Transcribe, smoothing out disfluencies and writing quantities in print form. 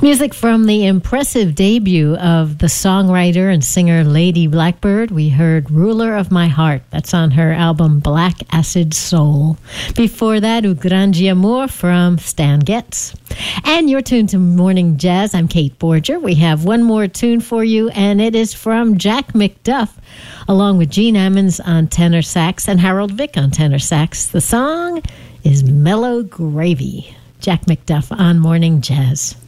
Music from the impressive debut of the songwriter and singer Lady Blackbird. We heard Ruler of My Heart. That's on her album Black Acid Soul. Before that, O Grande Amor from Stan Getz. And you're tuned to Morning Jazz. I'm Kate Borger. We have one more tune for you, and it is from Jack McDuff, along with Gene Ammons on tenor sax and Harold Vick on tenor sax. The song is Mellow Gravy. Jack McDuff on Morning Jazz.